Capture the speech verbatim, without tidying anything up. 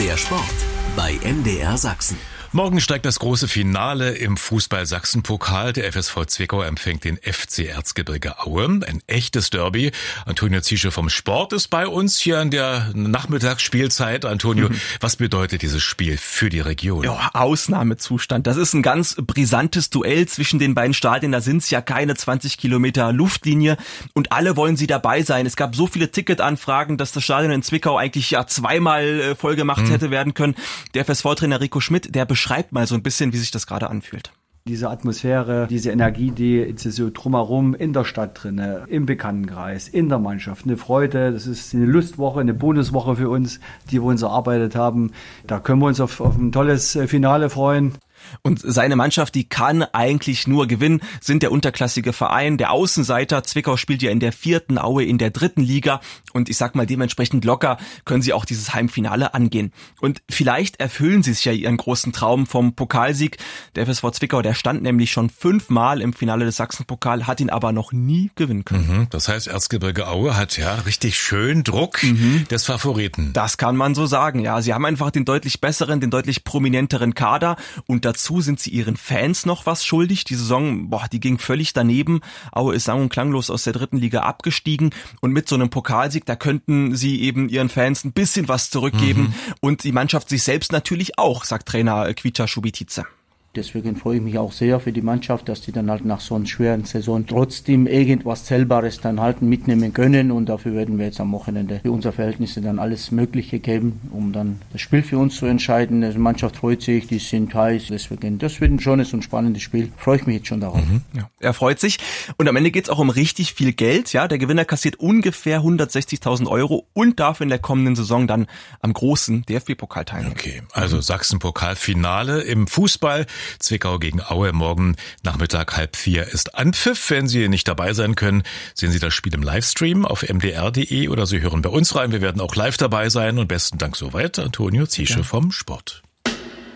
Der Sport bei M D R Sachsen. Morgen steigt das große Finale im Fußball-Sachsen-Pokal. Der F S V Zwickau empfängt den F C Erzgebirge Aue. Ein echtes Derby. Antonio Ziesche vom Sport ist bei uns hier in der Nachmittagsspielzeit. Antonio, mhm. was bedeutet dieses Spiel für die Region? Ja, Ausnahmezustand. Das ist ein ganz brisantes Duell zwischen den beiden Stadien. Da sind es ja keine zwanzig Kilometer Luftlinie und alle wollen sie dabei sein. Es gab so viele Ticketanfragen, dass das Stadion in Zwickau eigentlich ja zweimal voll gemacht mhm. hätte werden können. Der F S V-Trainer Rico Schmidt, der beschreibt mal so ein bisschen, wie sich das gerade anfühlt. Diese Atmosphäre, diese Energie, die ist so drumherum in der Stadt drin, im Bekanntenkreis, in der Mannschaft. Eine Freude, das ist eine Lustwoche, eine Bonuswoche für uns, die wir uns erarbeitet haben. Da können wir uns auf, auf ein tolles Finale freuen. Und seine Mannschaft, die kann eigentlich nur gewinnen, sind der unterklassige Verein, der Außenseiter. Zwickau spielt ja in der vierten, Aue in der dritten Liga. Und ich sag mal, dementsprechend locker können sie auch dieses Heimfinale angehen. Und vielleicht erfüllen sie sich ja ihren großen Traum vom Pokalsieg. Der F S V Zwickau, der stand nämlich schon fünfmal im Finale des Sachsenpokal, hat ihn aber noch nie gewinnen können. Mhm, das heißt, Erzgebirge Aue hat ja richtig schön Druck mhm. des Favoriten. Das kann man so sagen, ja. Sie haben einfach den deutlich besseren, den deutlich prominenteren Kader und dazu sind sie ihren Fans noch was schuldig. Die Saison, boah, die ging völlig daneben. Aue ist sang- und klanglos aus der dritten Liga abgestiegen und mit so einem Pokalsieg, da könnten sie eben ihren Fans ein bisschen was zurückgeben mhm. und die Mannschaft sich selbst natürlich auch, sagt Trainer Kvicha Šubitice. Deswegen freue ich mich auch sehr für die Mannschaft, dass die dann halt nach so einer schweren Saison trotzdem irgendwas Zählbares dann halt mitnehmen können und dafür werden wir jetzt am Wochenende für unsere Verhältnisse dann alles Mögliche geben, um dann das Spiel für uns zu entscheiden. Die Mannschaft freut sich, die sind heiß, deswegen das wird ein schönes und spannendes Spiel. Freue ich mich jetzt schon darauf. Mhm. Ja, er freut sich und am Ende geht's auch um richtig viel Geld. Ja, der Gewinner kassiert ungefähr hundertsechzigtausend Euro und darf in der kommenden Saison dann am großen D F B-Pokal teilnehmen. Okay, also mhm. Sachsen-Pokal-Finale im Fußball. Zwickau gegen Aue, morgen Nachmittag halb vier ist Anpfiff. Wenn Sie nicht dabei sein können, sehen Sie das Spiel im Livestream auf m d r punkt d e oder Sie hören bei uns rein. Wir werden auch live dabei sein und besten Dank soweit Antonio Ziesche ja. vom Sport.